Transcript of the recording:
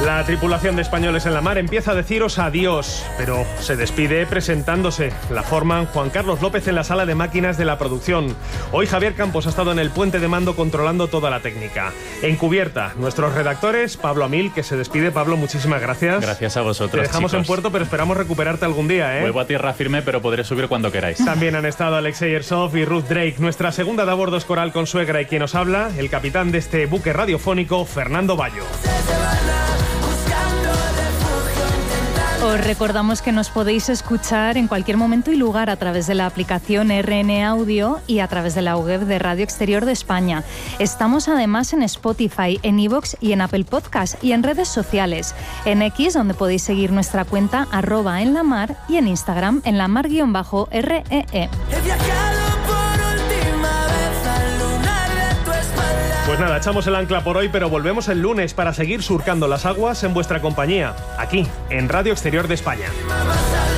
La tripulación de Españoles en la Mar empieza a deciros adiós, pero se despide presentándose. La forman Juan Carlos López en la sala de máquinas de la producción. Hoy Javier Campos ha estado en el puente de mando controlando toda la técnica. En cubierta, nuestros redactores, Pablo Amil, que se despide. Pablo, muchísimas gracias. Gracias a vosotros, Te dejamos, chicos. en puerto, pero esperamos recuperarte algún día, ¿eh? Vuelvo a tierra firme, pero podré subir cuando queráis. También han estado Alexei Ersov y Ruth Drake. Nuestra segunda de a bordo es Coral Consuegra, y quien os habla, el capitán de este buque radiofónico, Fernando Bayo. Os recordamos que nos podéis escuchar en cualquier momento y lugar a través de la aplicación RN Audio y a través de la web de Radio Exterior de España. Estamos además en Spotify, en iVoox y en Apple Podcast, y en redes sociales. En X, donde podéis seguir nuestra cuenta @enlamar, y en Instagram en lamar_REE. Pues nada, echamos el ancla por hoy, pero volvemos el lunes para seguir surcando las aguas en vuestra compañía, aquí, en Radio Exterior de España.